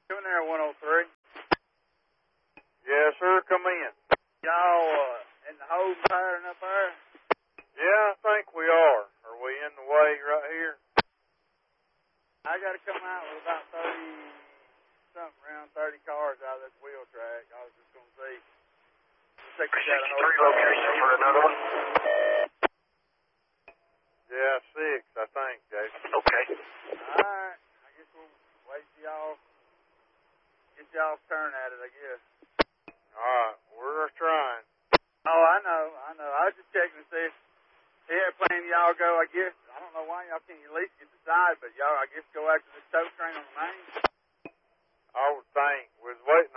Come in there, 103. Yes, sir. Come in. Y'all in the holding pattern up there? Yeah, I think we are. Are we in the way right here? I got to come out with about 30 cars out of this wheel track. I was just going to see. 63 location for another one. Yeah, 6, I think, Jason. Okay. All right. I guess we'll wait till y'all get y'all's turn at it, I guess. All right, we're trying. Oh, I know. I was just checking to see if the airplane y'all go, I guess. I don't know why y'all can't at least get the side, but y'all, I guess, go after this tow train on the main. I would think. We was waiting